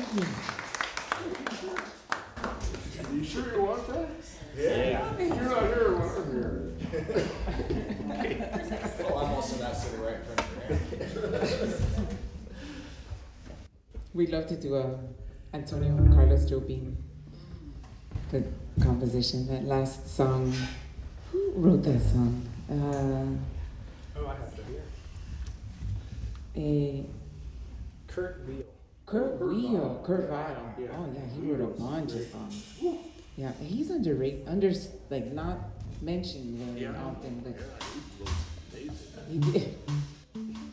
You sure you want that? Yeah. You're not here when I'm here. Well, I'm also not sitting right in front of you. We'd love to do a Antonio Carlos Jobim, the composition, that last song. Who wrote that song? I have to hear. Kurt Weill. Kurt Weill. Kurt Weill. Yeah. Oh yeah, he wrote a bunch of songs. Yeah, he's underrated, like not mentioned very often. But he did.